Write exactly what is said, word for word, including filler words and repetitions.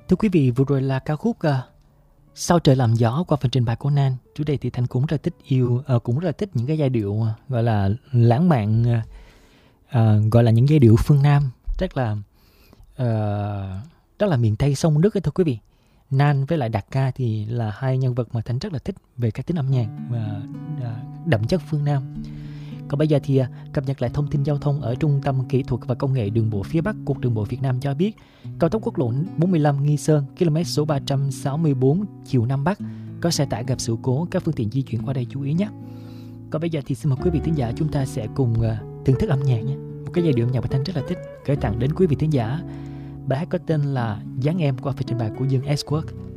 Thưa quý vị, vừa rồi là ca khúc uh, Sao trời làm gió qua phần trình bày của Nan. Trước đây thì Thanh cũng rất là thích yêu, uh, cũng rất là thích những cái giai điệu uh, gọi là lãng mạn, uh, uh, gọi là những giai điệu phương Nam, rất là uh, rất là miền Tây sông nước ấy, thưa quý vị. Nan với lại Đạt Ca thì là hai nhân vật mà Thanh rất là thích về các tính âm nhạc và uh, đậm chất phương Nam. Còn bây giờ thì cập nhật lại thông tin giao thông ở Trung tâm Kỹ thuật và Công nghệ Đường bộ phía Bắc, Cục Đường bộ Việt Nam cho biết cao tốc quốc lộ bốn mươi lăm Nghi Sơn, km số ba trăm sáu mươi tư chiều Nam Bắc có xe tải gặp sự cố, các phương tiện di chuyển qua đây chú ý nhé. Còn bây giờ thì xin mời quý vị thính giả chúng ta sẽ cùng uh, thưởng thức âm nhạc nhé. Một cái giai điệu âm nhạc mà Thanh rất là thích gửi tặng đến quý vị thính giả. Bài hát có tên là Dáng Em qua phần trình bày của Dương S-Work.